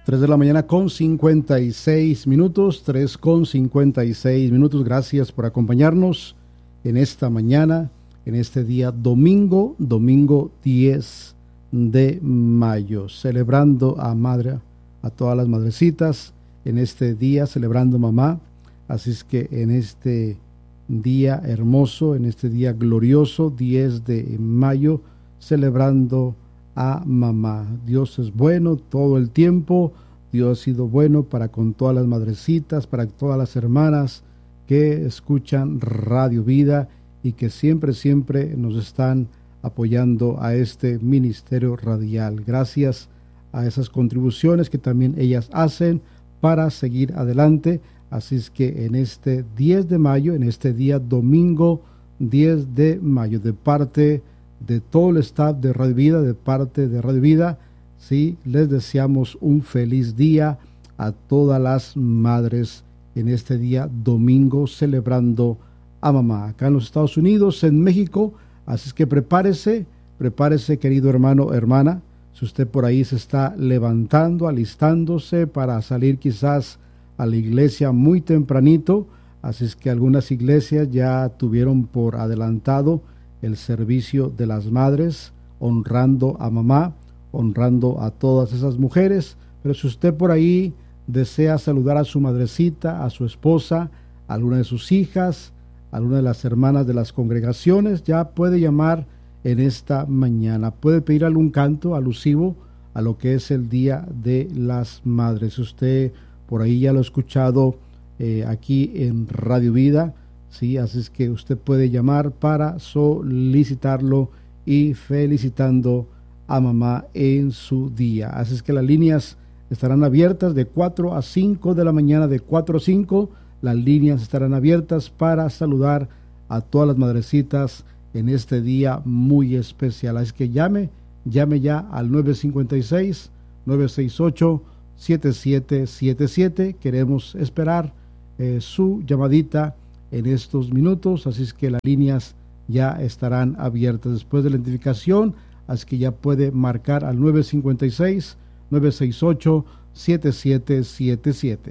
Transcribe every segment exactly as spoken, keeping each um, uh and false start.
tres de la mañana con cincuenta y seis minutos, tres con cincuenta y seis minutos. Gracias por acompañarnos en esta mañana, en este día domingo, domingo diez de mayo, celebrando a madre, a todas las madrecitas, en este día celebrando mamá. Así es que en este día hermoso, en este día glorioso, diez de mayo, celebrando a mamá. Dios es bueno todo el tiempo. Dios ha sido bueno para con todas las madrecitas, para todas las hermanas que escuchan Radio Vida y que siempre, siempre nos están apoyando a este ministerio radial. Gracias a esas contribuciones que también ellas hacen para seguir adelante. Así es que en este diez de mayo, en este día domingo diez de mayo, de parte de todo el staff de Radio Vida, de parte de Radio Vida, sí, les deseamos un feliz día a todas las madres en este día domingo celebrando a mamá acá en los Estados Unidos, en México. Así es que prepárese, prepárese querido hermano, hermana, si usted por ahí se está levantando, alistándose para salir quizás a la iglesia muy tempranito. Así es que algunas iglesias ya tuvieron por adelantado el servicio de las madres, honrando a mamá, honrando a todas esas mujeres. Pero si usted por ahí desea saludar a su madrecita, a su esposa, a alguna de sus hijas, a alguna de las hermanas de las congregaciones, ya puede llamar en esta mañana. Puede pedir algún canto alusivo a lo que es el Día de las Madres. Si usted por ahí ya lo ha escuchado eh, aquí en Radio Vida, sí, así es que usted puede llamar para solicitarlo y felicitando a mamá en su día. Así es que las líneas estarán abiertas de cuatro a cinco de la mañana, de cuatro a cinco, las líneas estarán abiertas para saludar a todas las madrecitas en este día muy especial. Así que llame, llame ya al nueve cinco seis, nueve seis ocho, siete siete siete siete. Queremos esperar eh, su llamadita en estos minutos, así es que las líneas ya estarán abiertas después de la identificación, así que ya puede marcar al nueve cinco seis, nueve seis ocho, siete siete siete siete.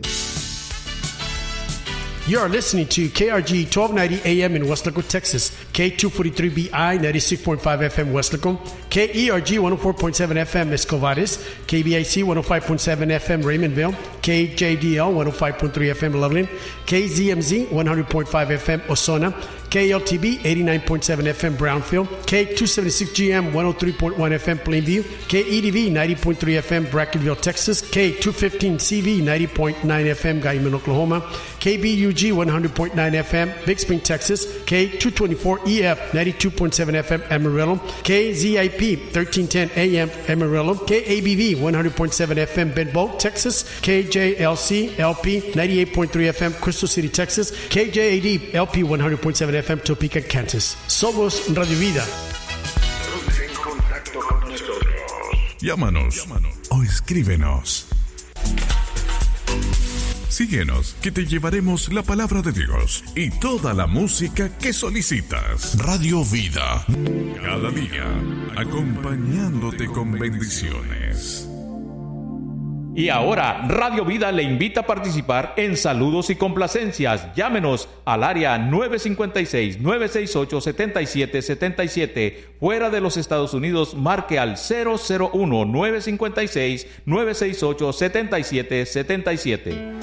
You are listening to K R G twelve ninety A M in Weslaco, Texas, K two forty-three B I ninety-six point five F M Weslaco, K E R G one oh four point seven F M Escovares, K B I C one oh five point seven F M Raymondville, K J D L one oh five point three F M Loveland, K Z M Z one hundred point five F M Osona, K L T B eighty-nine point seven F M Brownfield, K two seventy-six G M one oh three point one F M Plainview, K E D V ninety point three F M Brackenville, Texas, K two fifteen C V ninety point nine F M Guyman, Oklahoma, K B U G one hundred point nine F M Big Spring, Texas, K two twenty-four E F ninety-two point seven F M Amarillo, K Z I P thirteen ten A M Amarillo, K A B V one hundred point seven F M Benbow, Texas, K J L C L P ninety-eight point three F M Crystal City, Texas, K J A D L P one hundred point seven F M Topeka, Kansas. Somos Radio Vida. Ponte en contacto con nosotros. Llámanos, Llámanos o escríbenos. Síguenos, que te llevaremos la palabra de Dios y toda la música que solicitas. Radio Vida, cada día acompañándote con bendiciones. Y ahora, Radio Vida le invita a participar en saludos y complacencias. Llámenos al área nueve cinco seis, nueve seis ocho, siete siete siete siete. Fuera de los Estados Unidos, marque al cero cero uno, nueve cinco seis, nueve seis ocho, siete siete siete siete.